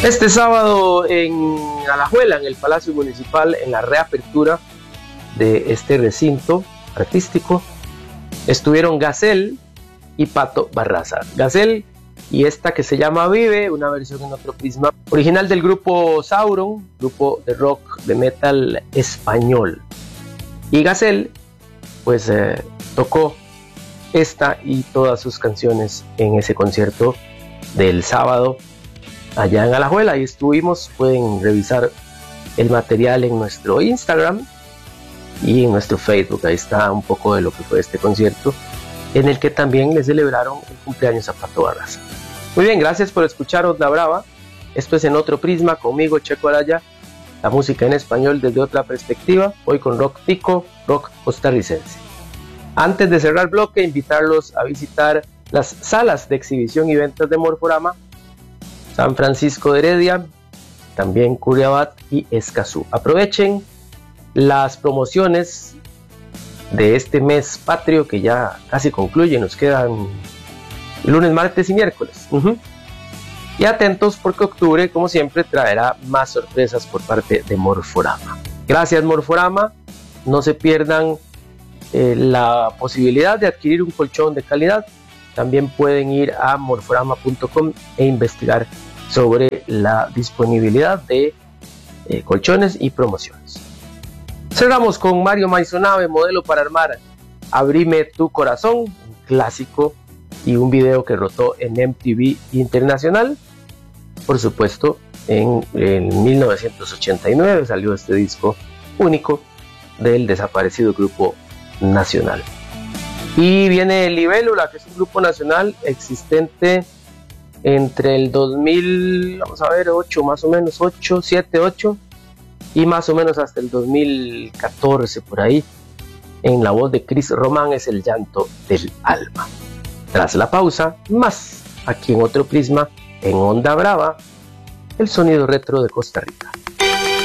Este sábado en Alajuela, en el Palacio Municipal, en la reapertura de este recinto artístico, estuvieron Gazelle y Pato Barraza. Gazelle y esta que se llama Vive, una versión en otro prisma, original del grupo Sauron, grupo de rock, de metal español. Y Gazelle, pues tocó esta y todas sus canciones en ese concierto del sábado allá en Alajuela. Ahí estuvimos, pueden revisar el material en nuestro Instagram y en nuestro Facebook. Ahí está un poco de lo que fue este concierto, en el que también le celebraron el cumpleaños a Pato Barraza. Muy bien, gracias por escuchar Onda Brava. Esto es En Otro Prisma, conmigo Checo Araya, la música en español desde otra perspectiva, hoy con rock tico, rock costarricense. Antes de cerrar el bloque, invitarlos a visitar las salas de exhibición y ventas de Morforama, San Francisco de Heredia, también Curriabat y Escazú. Aprovechen las promociones de este mes patrio que ya casi concluye, nos quedan lunes, martes y miércoles. Y atentos porque octubre, como siempre, traerá más sorpresas por parte de Morforama. Gracias Morforama, no se pierdan la posibilidad de adquirir un colchón de calidad. También pueden ir a morforama.com e investigar sobre la disponibilidad de colchones y promociones. Cerramos con Mario Maisonave, Modelo para Armar, Abrime tu Corazón, un clásico y un video que rotó en MTV Internacional. Por supuesto, en 1989 salió este disco único del desaparecido Grupo Nacional. Y viene Libélula, que es un grupo nacional existente entre el 2000, vamos a ver, 8 más o menos, 8, 7, 8 y más o menos hasta el 2014 por ahí. En la voz de Chris Román es El Llanto del Alma. Tras la pausa, más aquí en Otro Prisma, en Onda Brava, el sonido retro de Costa Rica.